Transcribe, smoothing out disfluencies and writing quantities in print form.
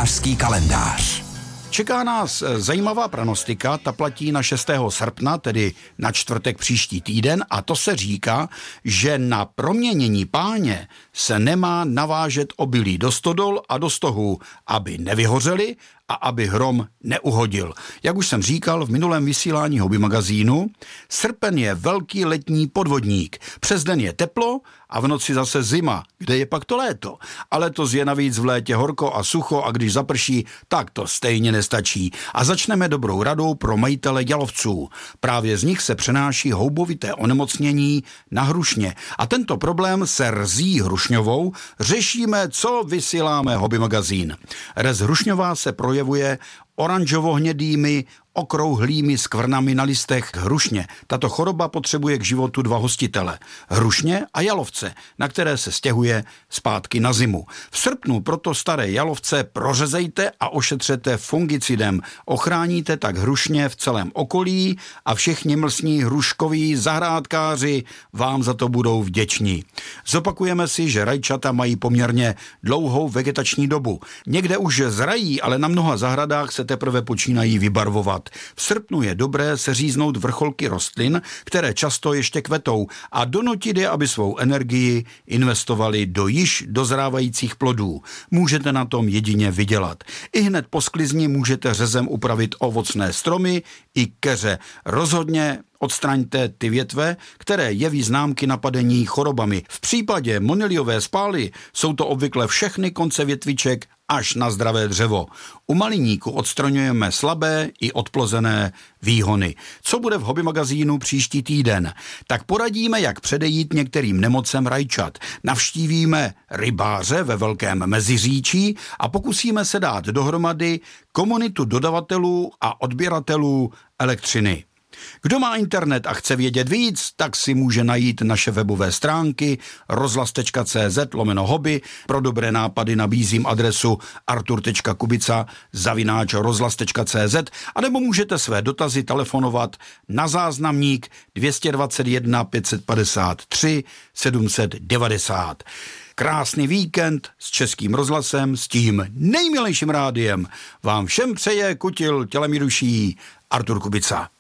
Rybářský kalendář. Čeká nás zajímavá pranostika, ta platí na 6. srpna, tedy na čtvrtek příští týden, a to se říká, že na proměnění páně se nemá navážet obilí do stodol a do stohů, aby nevyhořeli a aby hrom neuhodil. Jak už jsem říkal v minulém vysílání Hobby magazínu, srpen je velký letní podvodník. Přes den je teplo a v noci zase zima. Kde je pak to léto? A letos je navíc v létě horko a sucho a když zaprší, tak to stejně nestačí. A začneme dobrou radou pro majitele jalovců. Právě z nich se přenáší houbovité onemocnění na hrušně. A tento problém se Rzí Hrušňovou řešíme, co vysíláme Hobby magazín. Rez hrušňová se projevuje oranžovo-hnědými, okrouhlými skvrnami na listech hrušně. Tato choroba potřebuje k životu 2 hostitele. Hrušně a jalovce, na které se stěhuje zpátky na zimu. V srpnu proto staré jalovce prořezejte a ošetřete fungicidem. Ochráníte tak hrušně v celém okolí a všichni mlsní hruškoví zahrádkáři vám za to budou vděční. Zopakujeme si, že rajčata mají poměrně dlouhou vegetační dobu. Někde už zrají, ale na mnoha zahradách se teprve počínají vybarvovat. V srpnu je dobré seříznout vrcholky rostlin, které často ještě kvetou, a donutit je, aby svou energii investovali do již dozrávajících plodů. Můžete na tom jedině vydělat. I hned po sklizni můžete řezem upravit ovocné stromy i keře. Rozhodně odstraňte ty větve, které jeví známky napadení chorobami. V případě moniliové spály jsou to obvykle všechny konce větviček až na zdravé dřevo. U maliníku odstraňujeme slabé i odplozené výhony. Co bude v Hobby magazínu příští týden? Tak poradíme, jak předejít některým nemocem rajčat. Navštívíme rybáře ve Velkém Meziříčí a pokusíme se dát dohromady komunitu dodavatelů a odběratelů elektřiny. Kdo má internet a chce vědět víc, tak si může najít naše webové stránky rozhlas.cz/hobby. Pro dobré nápady nabízím adresu artur.kubica@rozhlas.cz anebo můžete své dotazy telefonovat na záznamník 221 553 790. Krásný víkend s Českým rozhlasem, s tím nejmilejším rádiem vám všem přeje kutil tělem i duší Artur Kubica.